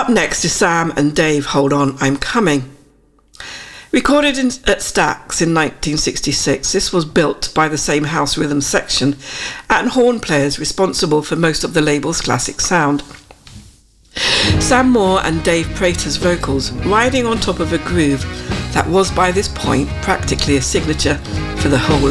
Up next is Sam and Dave, Hold On, I'm Coming. Recorded at Stax in 1966, this was built by the same house rhythm section and horn players responsible for most of the label's classic sound. Sam Moore and Dave Prater's vocals riding on top of a groove that was by this point practically a signature for the whole